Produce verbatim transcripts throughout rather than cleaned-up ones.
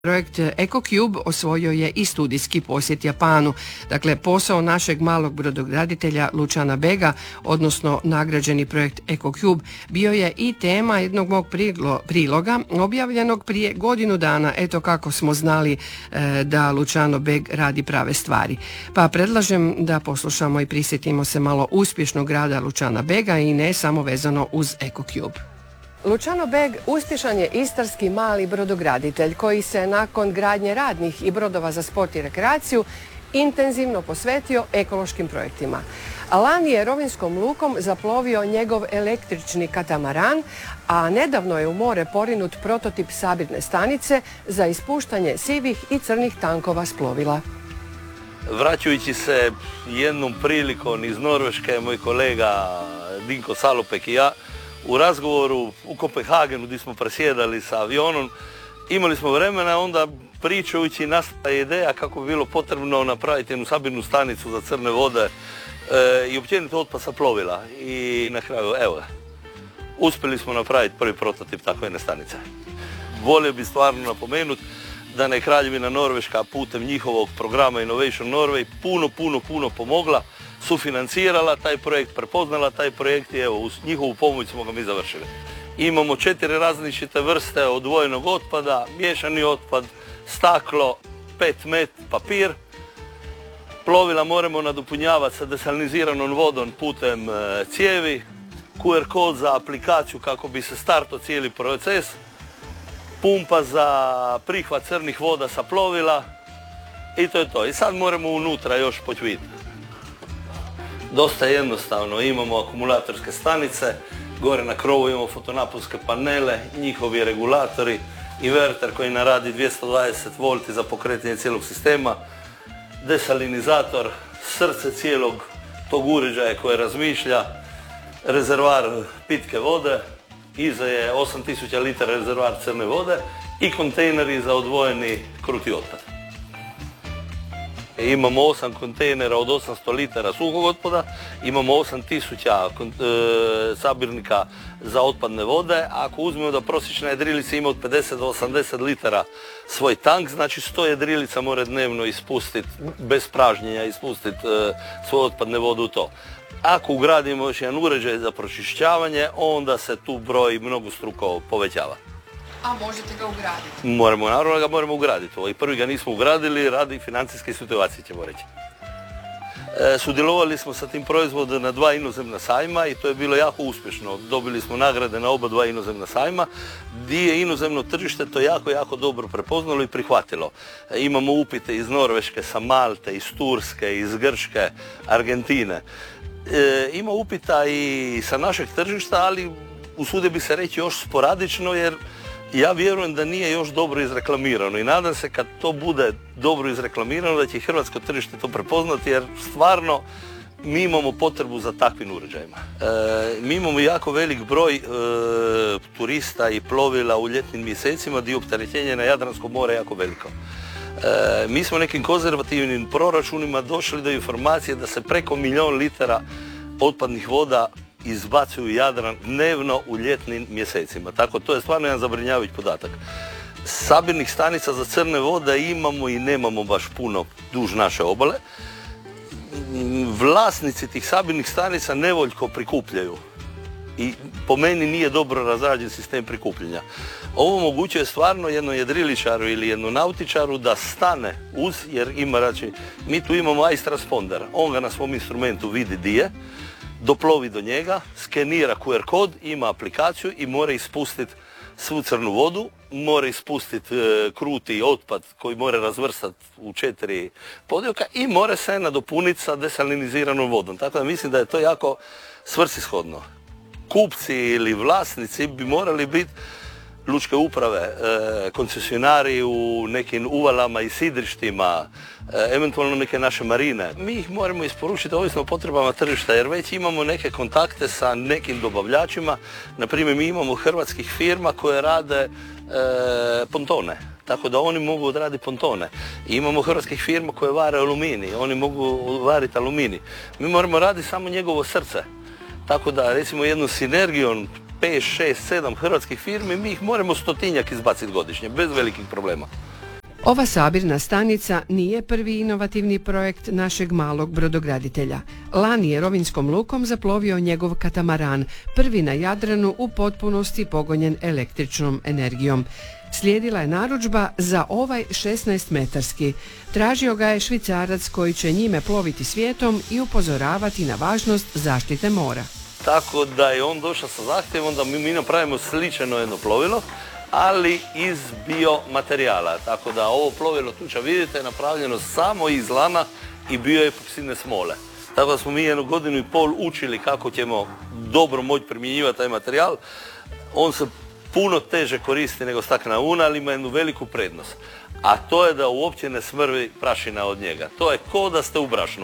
Projekt EcoCube osvojio je i studijski posjet Japanu. Dakle, posao našeg malog brodograditelja Luciana Bega, odnosno nagrađeni projekt EcoCube, bio je i tema jednog mog priloga objavljenog prije godinu dana. Eto kako smo znali e, da Luciano Beg radi prave stvari. Pa predlažem da poslušamo i prisjetimo se malo uspješnog rada Luciana Bega i ne samo vezano uz EcoCube. Luciano Beg uspješan je istarski mali brodograditelj koji se nakon gradnje radnih i brodova za sport i rekreaciju intenzivno posvetio ekološkim projektima. Lani je Rovinjskom lukom zaplovio njegov električni katamaran, a nedavno je u more porinut prototip sabirne stanice za ispuštanje sivih i crnih tankova s plovila. Vraćajući se jednom prilikom iz Norveške, moj kolega Dinko Salopek i ja, u razgovoru u Kopenhagenu gdje smo presjedali sa avionom, imali smo vremena, onda pričajući nastala ideja kako bi bilo potrebno napraviti jednu sabirnu stanicu za crne vode e, i općenito otpad sa plovila. I na kraju, evo ga, uspjeli smo napraviti prvi prototip takve jedne stanice. Volio bi stvarno napomenuti da je Kraljevina Norveška putem njihovog programa Innovation Norway puno, puno, puno pomogla, sufinancirala taj projekt, prepoznala taj projekt i evo, uz njihovu pomoć smo ga mi završili. Imamo četiri različite vrste odvojenog otpada, miješani otpad, staklo, pet met, papir. Plovila moramo nadopunjavati sa desaliniziranom vodom putem e, cijevi, Q R kod za aplikaciju kako bi se startao cijeli proces, pumpa za prihvat crnih voda sa plovila i to je to. I sad moramo unutra još počviti. Dosta jednostavno, imamo akumulatorske stanice, gore na krovu imamo fotonaponske panele, njihovi regulatori, inverter koji naradi dvjesto dvadeset volti za pokretanje cijelog sistema, desalinizator, srce cijelog tog uređaja koje razmišlja, rezervar pitke vode, iza je osam tisuća litara rezervar crne vode i kontejneri za odvojeni kruti otpad. Imamo osam kontejnera od osamsto litara suhog otpada, imamo osam tisuća e, sabirnika za otpadne vode. Ako uzmemo da prosječna jedrilica ima od pedeset do osamdeset litara svoj tank, znači sto jedrilica mora dnevno ispustiti, bez pražnjenja, ispustiti e, svoje otpadne vode u to. Ako ugradimo još jedan uređaj za pročišćavanje, onda se tu broj mnogostruko povećava. A možete ga ugraditi? Moramo, naravno ga moramo ugraditi. Ovaj prvi ga nismo ugradili, radi financijske situacije, ćemo reći. E, sudjelovali smo sa tim proizvodom na dva inozemna sajma i to je bilo jako uspješno. Dobili smo nagrade na oba dva inozemna sajma, gdje je inozemno tržište to jako, jako dobro prepoznalo i prihvatilo. E, imamo upite iz Norveške, sa Malte, iz Turske, iz Grčke, Argentine. E, ima upita i sa našeg tržišta, ali usudio bi se reći još sporadično, jer ja vjerujem da nije još dobro izreklamirano i nadam se kad to bude dobro izreklamirano da će i hrvatsko tržište to prepoznati, jer stvarno mi imamo potrebu za takvim uređajima. E, mi imamo jako velik broj e, turista i plovila u ljetnim mjesecima gdje je opterećenje na Jadransko more jako veliko. E, mi smo nekim konzervativnim proračunima došli do informacije da se preko milijun litara otpadnih voda izbacuju Jadran dnevno u ljetnim mjesecima. Tako, to je stvarno jedan zabrinjavajući podatak. Sabirnih stanica za crne vode imamo i nemamo baš puno duž naše obale. Vlasnici tih sabirnih stanica nevoljko prikupljaju i po meni nije dobro razrađen sistem prikupljanja. Ovo omogućuje stvarno jednom jedriličaru ili jednom nautičaru da stane uz, jer ima, znači, mi tu imamo ice transponder, on ga na svom instrumentu vidi di je, doplovi do njega, skenira Q R kod, ima aplikaciju i mora ispustiti svu crnu vodu, mora ispustiti e, kruti otpad koji mora razvrstati u četiri podjelka i mora se nadopuniti sa desaliniziranom vodom. Tako da mislim da je to jako svrsishodno. Kupci ili vlasnici bi morali biti lučke uprave, e, koncesionari u nekim uvalama i sidrištima, e, eventualno neke naše marine. Mi ih moramo isporučiti ovisno o potrebama tržišta, jer već imamo neke kontakte sa nekim dobavljačima. Naprimjer, mi imamo hrvatskih firma koje rade e, pontone, tako da oni mogu odraditi pontone. I imamo hrvatskih firma koje vare aluminij, oni mogu variti aluminij. Mi moramo raditi samo njegovo srce. Tako da, recimo, jednu sinergijom pet, šest, sedam hrvatskih firmi, mi ih moramo stotinjak izbaciti godišnje, bez velikih problema. Ova sabirna stanica nije prvi inovativni projekt našeg malog brodograditelja. Lani je Rovinjskom lukom zaplovio njegov katamaran, prvi na Jadranu u potpunosti pogonjen električnom energijom. Slijedila je narudžba za ovaj šesnaestmetarski. Tražio ga je Švicarac koji će njime ploviti svijetom i upozoravati na važnost zaštite mora. Tako da je on došao sa zahtjevom da mi, mi napravimo sličano jedno plovilo, ali iz biomaterijala. Tako da ovo plovilo tuča vidite je napravljeno samo iz lana i bioepoksidne smole. Tako da smo mi jednu godinu i pol učili kako ćemo dobro moći primjenjivati taj materijal. On se puno teže koristi nego staklena vuna, ali ima jednu veliku prednost. A to je da uopće ne smrvi prašina od njega. To je ko da ste u brašnu.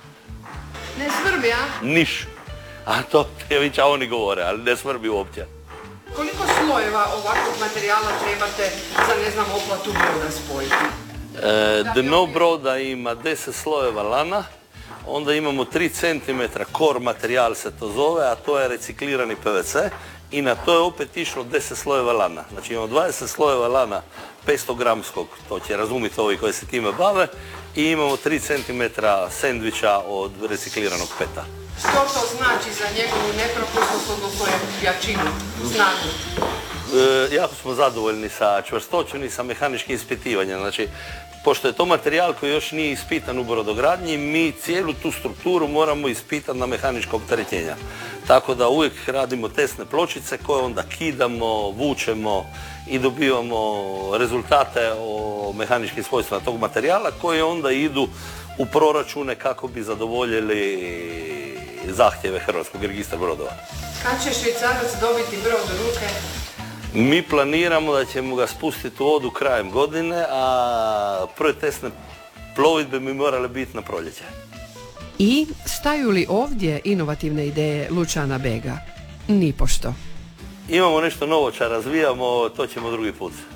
Ne smrvi, a? Niš. A to Tevića oni govore, ali ne smrbi uopće. Koliko slojeva ovakvog materijala trebate za, ne znam, oplatu broda spojiti? E, dno broda ima deset slojeva lana, onda imamo tri centimetra core materijal se to zove, a to je reciklirani P V C i na to je opet išlo deset slojeva lana. Znači imamo dvadeset slojeva lana petsto gramskog, to će razumjeti ovi koji se time bave, i imamo tri centimetra sendviča od recikliranog peta. Što to znači za njegovu nepropusnost, odnosno jačinu, snagu? E, jako smo zadovoljni sa čvrstoćom i sa mehaničkim ispitivanjem. Znači, pošto je to materijal koji još nije ispitan u brodogradnji, mi cijelu tu strukturu moramo ispitati na mehanička opterećenja. Tako da uvijek radimo testne pločice koje onda kidamo, vučemo i dobivamo rezultate o mehaničkim svojstvima tog materijala koji onda idu u proračune kako bi zadovoljili zahtjeve Hrvatskog registra brodova. Kad će Švicarac dobiti brod u ruke? Mi planiramo da ćemo ga spustiti u vodu krajem godine, a prve testne plovidbe bi morale biti na proljeće. I staju li ovdje inovativne ideje Luciana Bega? Nipošto. Imamo nešto novo što razvijamo, to ćemo drugi put.